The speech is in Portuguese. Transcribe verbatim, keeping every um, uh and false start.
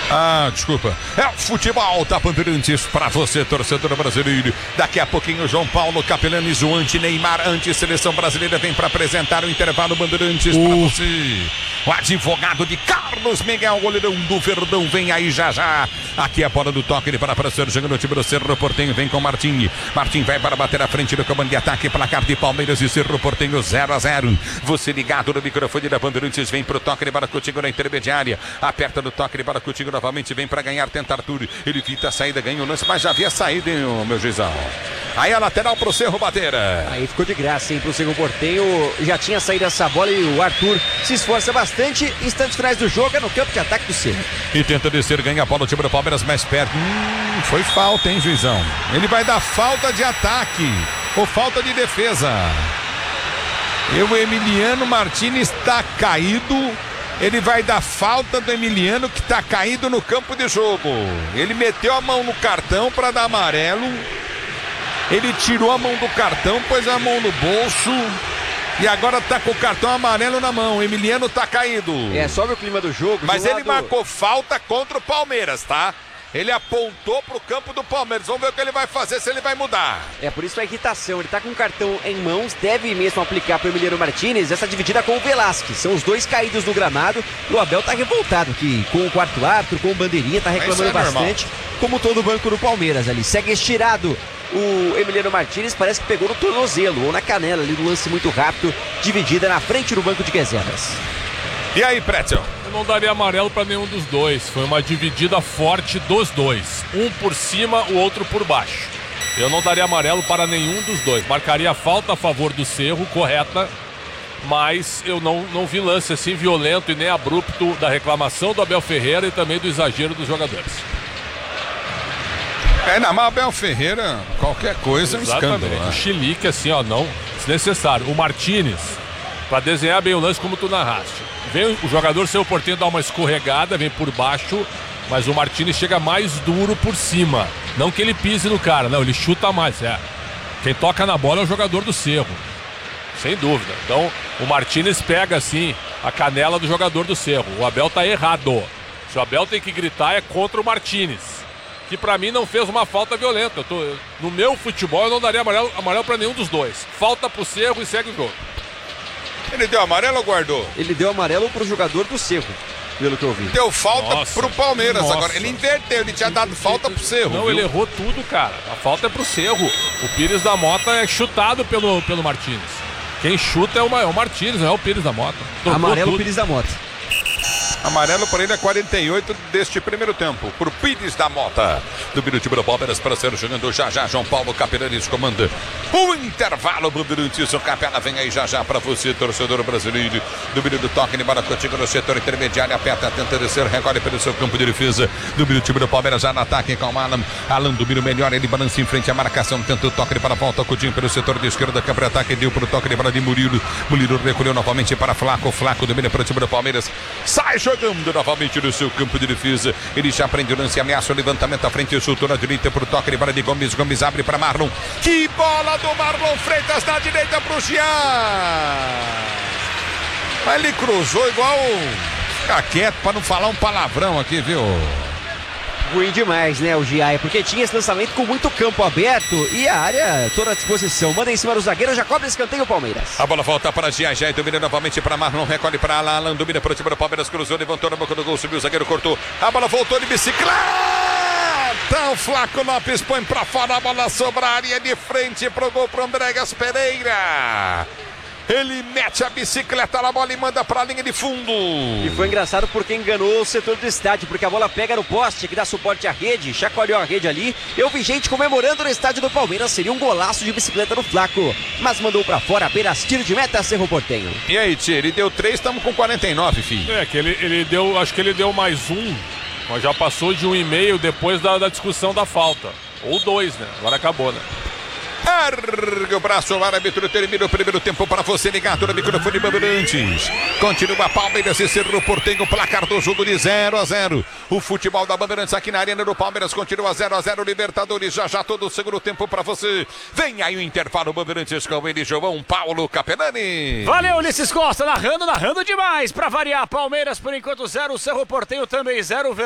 Ah, desculpa. É o futebol da Bandeirantes pra você, torcedor brasileiro. Daqui a pouquinho, João Paulo Capelanes, o anti-Neymar, anti-seleção brasileira, vem pra apresentar o intervalo Bandeirantes uh. pra você. O advogado de Carlos Miguel, goleirão do Verdão, vem aí já já. Aqui a bola do toque, ele para para ser jogando o time do Cerro Porteño, vem com Martim. Martim vai para bater à frente do comando de ataque, placar de Palmeiras e Cerro Porteño zero a zero. Você ligado no microfone da Bandeirantes, vem pro toque, ele para Coutinho na intermediária. Aperta no toque, ele para Coutinho novamente, vem para ganhar, tentar tudo. Ele evita a saída, ganha o lance, mas já havia saído, hein, meu juizão. Aí a lateral pro Cerro bater. Aí ficou de graça, hein, pro Cerro Porteño. Já tinha saído essa bola e o Arthur se esforça bastante. Instantes finais do jogo, é no campo de ataque do Cerro. E tenta descer, ganha a bola, o time do Palmeiras mais perto. Hum, foi falta, hein, juizão? Ele vai dar falta de ataque ou falta de defesa. E o Emiliano Martínez está caído. Ele vai dar falta do Emiliano, que está caído no campo de jogo. Ele meteu a mão no cartão para dar amarelo. Ele tirou a mão do cartão, pôs a mão no bolso. E agora tá com o cartão amarelo na mão. O Emiliano tá caído. É, sobe o clima do jogo. Mas ele lado... marcou falta contra o Palmeiras, tá? Ele apontou pro campo do Palmeiras. Vamos ver o que ele vai fazer, se ele vai mudar. É por isso a irritação. Ele tá com o cartão em mãos. Deve mesmo aplicar pro Emiliano Martínez essa dividida com o Velasquez. São os dois caídos no gramado. O Abel tá revoltado aqui com o quarto árbitro, com o bandeirinha. Tá reclamando é bastante. Normal. Como todo o banco do Palmeiras ali. Segue estirado. O Emiliano Martínez parece que pegou no tornozelo ou na canela ali, no lance muito rápido, dividida na frente do banco de reservas. E aí, Pretzel? Eu não daria amarelo para nenhum dos dois. Foi uma dividida forte dos dois. Um por cima, o outro por baixo. Eu não daria amarelo para nenhum dos dois. Marcaria falta a favor do Cerro, correta. Mas eu não, não vi lance assim violento e nem abrupto da reclamação do Abel Ferreira e também do exagero dos jogadores. É, na Abel Ferreira, qualquer coisa é um escândalo. O chilique, assim, ó, não desnecessário. O Martínez, pra desenhar bem o lance como tu narraste. Vem o jogador Cerro Porteño dar uma escorregada, vem por baixo, mas o Martínez chega mais duro por cima. Não que ele pise no cara, não, ele chuta mais, é. Quem toca na bola é o jogador do Cerro, sem dúvida. Então, o Martínez pega, assim, a canela do jogador do Cerro. O Abel tá errado. Se o Abel tem que gritar, é contra o Martínez, que pra mim não fez uma falta violenta. Eu tô, no meu futebol eu não daria amarelo, amarelo pra nenhum dos dois. Falta pro Cerro e segue o jogo. Ele deu amarelo ou guardou? Ele deu amarelo pro jogador do Cerro, pelo que eu vi. Deu falta nossa, pro Palmeiras nossa. Agora. Ele inverteu, ele tinha dado falta pro Cerro. Não, viu? Ele errou tudo, cara. A falta é pro Cerro. O Pires da Mota é chutado pelo, pelo Martínez. Quem chuta é o, é o Martínez, não é o Pires da Mota. Trocou amarelo tudo. Pires da Mota. Amarelo para ele é quarenta e oito deste primeiro tempo. Por Pires da Mota. Do Birutiba do Palmeiras para ser jogando já já. João Paulo Capelanes comanda o intervalo. Bandeirantes, o Capela vem aí já já para você, torcedor brasileiro. Do Birutiba do toque, ele para contigo no setor intermediário. Aperta, tenta descer, recolhe pelo seu campo de defesa. Do Birutiba do Palmeiras já no ataque com o Alan. Alan do Biro melhor, ele balança em frente à marcação. Tenta o toque, ele para a volta. Coutinho pelo setor de esquerda. Câmara ataque, deu para o toque, ele para de Murilo. Murilo recolheu novamente para Flaco. Flaco domina para o time do Palmeiras. Sai jogando novamente no seu campo de defesa. Ele já prende o lance, ameaça o levantamento à frente, soltou na direita pro toque, ele para de Gomes, Gomes abre para Marlon. Que bola do Marlon Freitas na direita pro Jean. Mas ele cruzou igual. Fica quieto para não falar um palavrão aqui, viu? Ruim demais, né, o Giai, porque tinha esse lançamento com muito campo aberto e a área toda à disposição. Manda em cima do zagueiro, já cobra escanteio o Palmeiras. A bola volta para Giai, Giai domina novamente para Marlon, recolhe para Alan, Alan domina para o time do Palmeiras, cruzou, levantou na boca do gol, subiu o zagueiro, cortou. A bola voltou de bicicleta, o Flaco Lopes põe para fora, a bola sobra a área de frente pro gol pro Andréas Pereira. Ele mete a bicicleta na bola e manda para a linha de fundo. E foi engraçado porque enganou o setor do estádio, porque a bola pega no poste que dá suporte à rede, chacoalhou a rede ali. Eu vi gente comemorando no estádio do Palmeiras, seria um golaço de bicicleta no Flaco, mas mandou para fora, apenas tiro de meta, Cerro Porteño. E aí, Tia, ele deu três, estamos com quarenta e nove, filho. É, que ele, ele deu, acho que ele deu mais um, mas já passou de um e meio depois da, da discussão da falta. Ou dois, né? Agora acabou, né? Ergue o braço, o árbitro termina o primeiro tempo para você ligado no microfone Bandeirantes. Continua Palmeiras e Cerro Porteño, placar do jogo de zero a zero. O futebol da Bandeirantes aqui na arena do Palmeiras continua zero a zero. Libertadores, já já todo o segundo tempo para você. Vem aí o intervalo Bandeirantes com ele, João Paulo Capelani. Valeu, Ulisses Costa, narrando, narrando demais. Para variar, Palmeiras por enquanto zero, Cerro Porteño também zero.